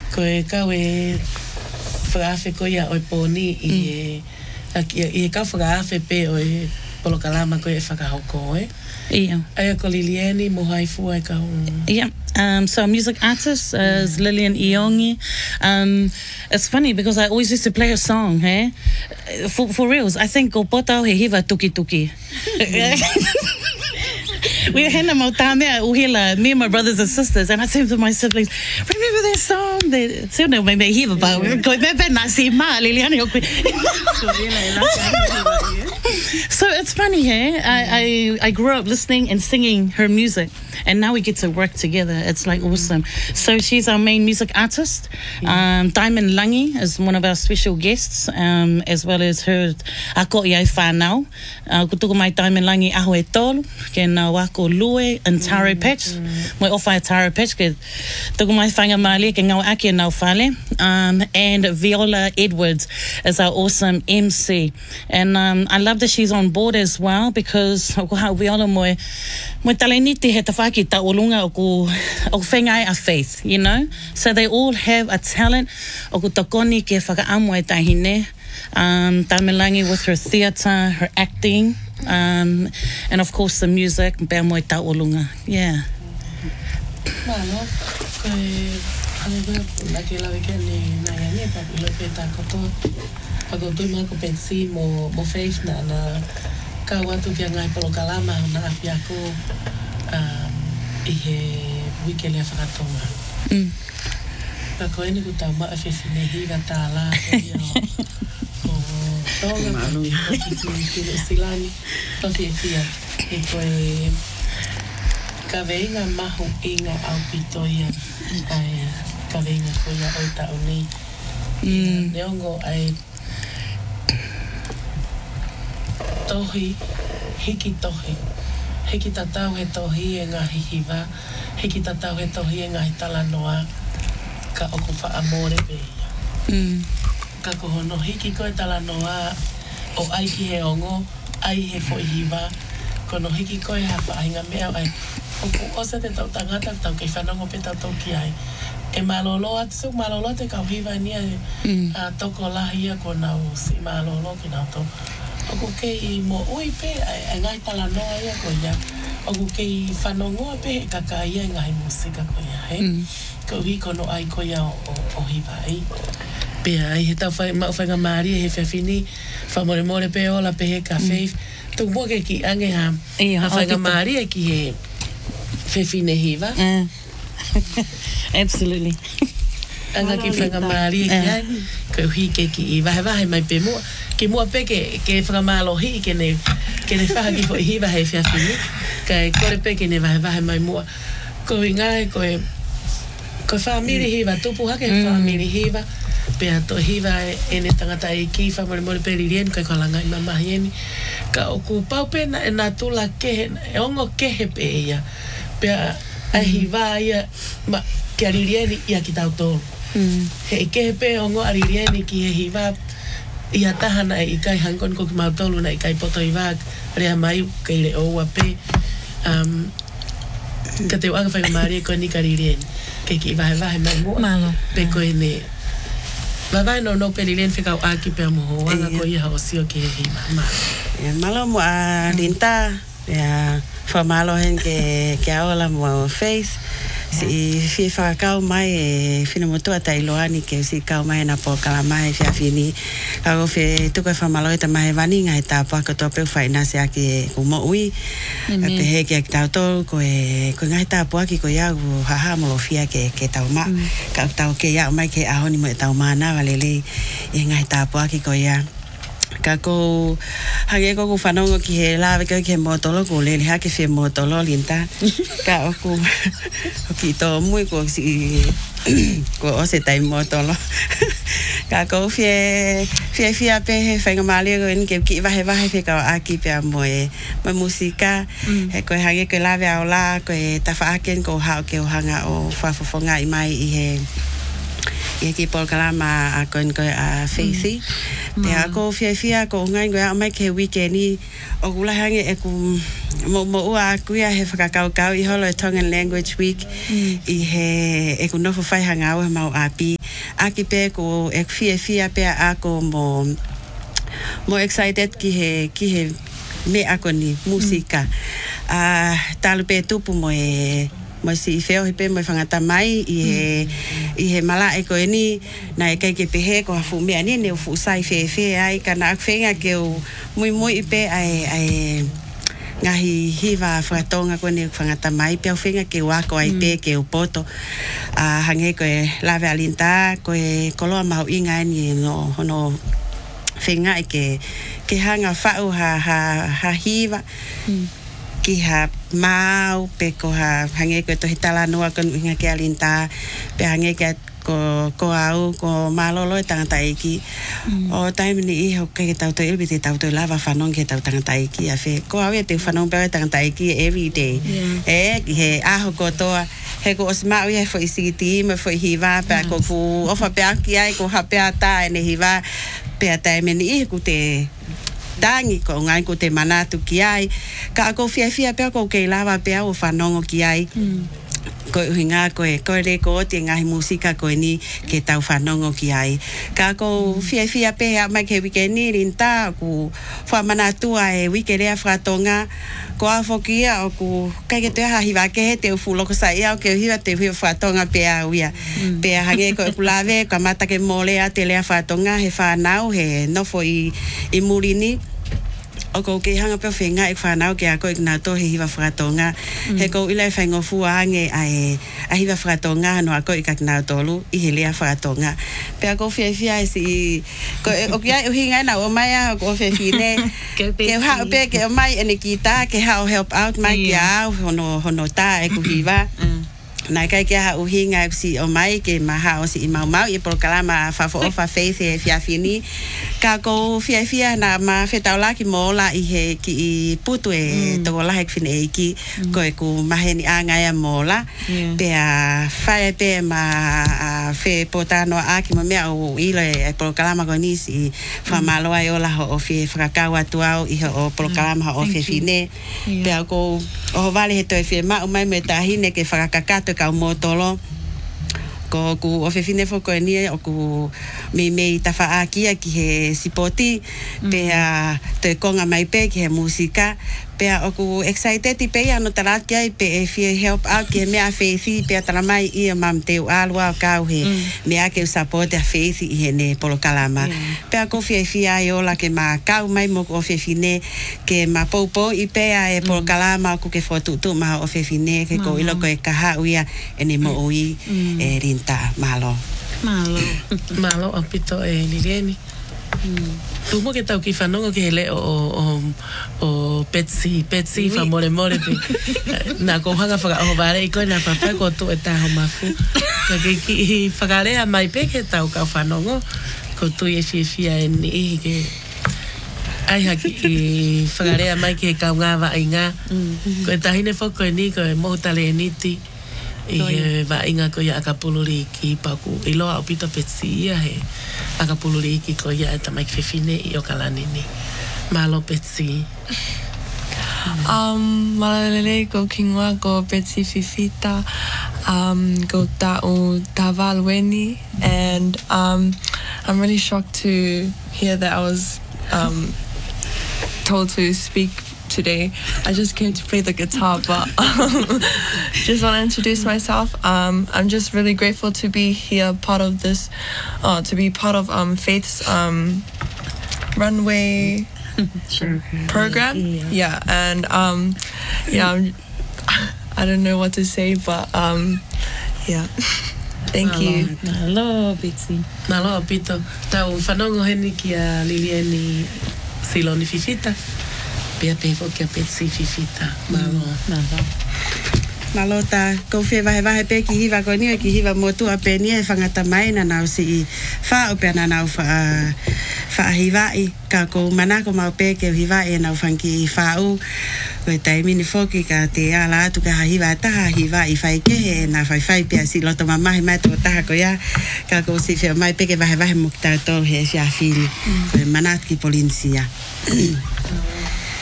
Koe kau e whaafe koe a oi pōni i e kau whaafe pe oi polo kalama koe e whakahoko e. Yeah. Aia ko Liliani mo haifua e kau. Yeah. So a music artist is Lilian Iongi. It's funny because I always used to play her song, hey? For reals, I think ko potau he hiva tuki tuki. We were hena mautame uhila, me and my brothers and sisters, and I said to my siblings, remember that song? They said no, maybe hiva ba. Ko bebe nasi ma Liliani okui. So it's funny, hey? I grew up listening and singing her music, and now we get to work together. It's like awesome. So she's our main music artist. Diamond Langi is one of our special guests, as well as her ako iai whanau. Ko tuku mai Diamond Langi aho e tolu, ke nā wako lue and taro patch. Moi ofai taro patch, ke tuku mai whanga mali, ke ngau ake nau whale. And Viola Edwards is our awesome MC. And I love that she's on board as well, because Viola moi taleniti he tawhaki ta olunga o whengai a faith, you know? So they all have a talent o ku takoni ke whakaamu e tahine. Tamilangi with her theatre, her acting, and of course the music, bea moi ta olunga. Yeah. Malo, koe laki lawe ke ni naiane pa ilo pe ta koto. Pako tui mako pensi mo faith na ka watu kia ngai polo kalama na api ako i he wikele a whakatonga. Ka koe ni ku tau maa whiwhine hiwa tā la o tonga malu ki silani whawhiawhia e koe ka veinga mahu inga au pitoia ai ka veinga koia o ta oni neongo ai tohi, hiki tohi. Hiki tatau he tohi e ngahi hiwa. Hiki tatau he tohi e ngahi talanoa. Ka oku wha amore peia. Ka kohono hiki koe talanoa o ai ki he ongo, ai he fo hiwa. Kono hiki koe ha whainga mea ai. Oku osa te tau tangata tau kei whanongo pe tau toki ai. E malolo atu, so malolo te kau hiwa ni a toko lahia ko nau si malolo ki nau toko. Oku kei mo ui pe, ai ngai talanoa ia ko ia. Oku kei whanongoa pe, kaka ia ngai musika ko ia, he? Ko hi kono ai ko ia o hiwa, he? Pea, ai he tau mau whainga maari, he whiawhini, whamore more pe ola pe he ka faith. Tuk mua ke ki ange ha whainga maari e ki he whiawhine hiwa. Absolutely. Anga ki whainga maari e ki ai, ko hi ke ki i wahe mai pe mua. Ke mua pe ke whakamalohi ke ne whahaki po i hiwa hei whiawhini. Kai kore pe ke ne wahe mai mua. Ko i ngai koe whamiri hiwa, tupu hake whamiri hiwa. Pea to hiwa e ne tangata i ki whamore more pe ririen, kai kolanga i mamahi eni. Ka oku pau pe na e nā tula kehe, e ongo kehe pe ia. Pea ai hiwa ia, ke a ririeni ia ki tau tolu. He kehe pe ongo a ririeni ki he hiwa, ia tahana i kai hankon ko ki mautolu na i kai poto i wāk rea mai kei re oua pe ka te wanga whainga maari e koe ni karirien kei ki i wahe mai mua pe koe ne wawai no pe ririen whikau aki pe amoho wanga ko i hao sio ki he hima malo mo a rinta whamalo hen ke aola mo a faith si fi whakakau mai e whinamotua ta iloani ke si kau mai na po kalamai whiawhini kako whi tuka whamalo e ta mahe wani ngai ta paka toa peu whaina se aki e kumo ui a te he ke tau tolu ko ngai ta po aki ko iau haha molo fia ke tau ma ka tau ke iau mai ke ahoni mo e tau mana walele e ngai ta po aki ko iau kako hage ko whanongo ki he lawe ko ki he motolo ko lele hake whi motolo linta ka oku ki to mui ko si ko ose tai motolo kako whi ape he whainga mali ko in ke ki wahe whi ka aki pe mo musika he ko hage ko lawe au la ko e tawha aken ko hao ke o hanga o whafofonga i mai i he ia ki pol kalama a koin ko a Faithy te ako fia ko ngai ko mai ke weekend o kula hange e ku mo ua kuia he whakakau i holo Tongan Language Week i he e ku nofo whai hanga au mau api aki pe ko ek fia pe ako mo excited ki he me ako ni musika. Talu pe tupu mo si feo pe mo fangata mai i he mala e ko ni na e kai ke pehe ko fu me ani ne fu sai fe ai kana ak fenga ke muy pe ai ngahi hiva fratonga ko ne fangata mai pe fenga ke wa ko ai pe ke poto hange ko lave alinta ko koloa mau inga ni no fenga ke hanga fa'u ha hiva ki ha mau pe ko ha hange ko to hitala no ko inga ke alinta pe hange ke ko au ko malolo tangata iki o time ni ho ke tau to ilbi tau to lava fanon ke tau tangata iki afe ko au te fanon pe tangata iki every day he aho ko to he ko osma we fo isiti me fo hiva pe ko fu ofa pe aki ai ko ha pe ata ene hiva pe ata me ni ku te dangi ko ngai ko te manatu ki ai ka ko fia pe ko ke lava pe o fanon ki ai ko hinga ko re ko te ngai musika ko ni ke tau whanongo ki ai ka ko fia pe mai ke wikeni rinta ku fa manatua e wikerea fratonga ko afokia o ku kai ke te hiva ke te fulo ko sai au ke hiva te fratonga pe auia pe hange ko kulave ka mata ke mole a te le fratonga he fa nau he no foi I murini o ko ke hanga pe fenga ek whanau ke ako ik nato he hiva fratonga he ko ila whaingo fuange a hiva fratonga no ako ik ak nautolu I he lea fratonga pe ako fia si ko o kia uhinga na o maya ko fefine ke ha pe ke o mai ene kita ke ha help out mai kia hono ta e ku hiva na kai kia uhinga si o mai ke maha o si mau I programa fa faith e fia fini ka ko fia na ma fetaula ki mola I he ki putu e to la hek fine ki ko e ku maheni anga ya mola pe a fa pe ma fe potano a ki mo mea o ile e programa ko ni si fa malo ai ola o fi frakawa tuau I o programa o fe fine pe ko o vale he to fe ma o mai me tahine ke fakakato ka motolo ko ku o fe fine fo ko ni o ku me tafa aki ki he sipoti pe a te konga mai pe ki he musika pe o ku excited pe no tala ki pe fi help out ki me a feifi pe tala mai I mam te alwa ka he me a ke support a feifi I he ne polo kalama pe ko fi ai ola ke ma ka mai mo o fe fine ke ma popo I pe a e polo kalama ku ke fotu tu ma o fe fine ke ko ilo ko e kaha uia ene mo ui e rinta malo apito e lirieni tumo ke tau ki whanongo ke hele o Petsy fa more pe na ko hanga whaka o vare I koe na papa ko tu e taho mafu ka ki whakarea mai pe ke tau ka whanongo ko tu e fia e ni ke ai haki I whakarea mai ke kaunga wa inga ko e tahine whoko e ni ko e mohutale e niti I va inga ko ya akapuluri ki paku I loa o pito Petsy ia he akapuluri ki ko ya ta mai fefine I o kalanini malo Petsy Malalele ko kingwa ko Petsy fifita ko ta'u tavalweni and I'm really shocked to hear that I was told to speak today. I just came to play the guitar, but just want to introduce myself. I'm just really grateful to be here, part of this, to be part of Faith's runway program. Yeah, and yeah, I don't know what to say, but yeah. Thank you. Hello, Betsy. Malo apito. Tau whanongo heni ki a Lilieni Siloni Fifita. Pea pefo ki a Petsy Fifita. Malo. Malo ta ko fe vai pe ki hiva ko ni ki hiva motu a pe ni e whangata mai na nau si fa o pe na nau fa hiva I ka ko mana ko mau pe ke hiva e nau whanki fa u ko tai mini foki ka te ala tu ka hiva ta hiva I fai ke na fai pe si loto mama mai to ta ko ya ka ko si fe mai pe ke vai mo ta to he sia fili mana ki polincia